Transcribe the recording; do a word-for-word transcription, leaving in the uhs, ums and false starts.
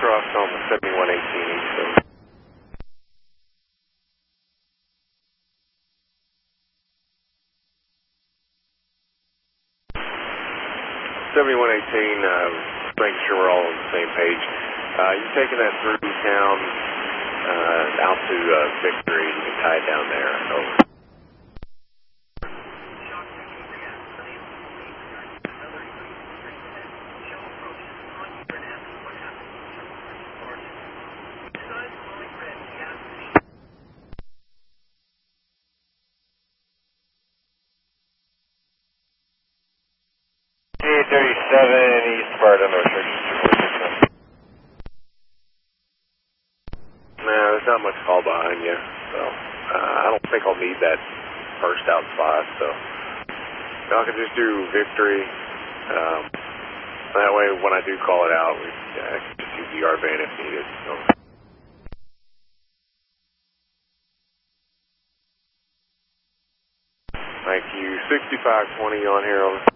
cross on the seventy-one eighteen east of. seventy-one eighteen, uh, making sure we're all on the same page. Uh, you taking that through town, uh, out to uh, Victory, you can tie it down there. Over. eight thirty-seven East Sparta, North Church. No, there's not much call behind you, so uh, I don't think I'll need that first out spot, so I can just do Victory. Um, that way, when I do call it out, we, yeah, I can just use the R band if needed. So. Thank you. sixty-five twenty on here. Over.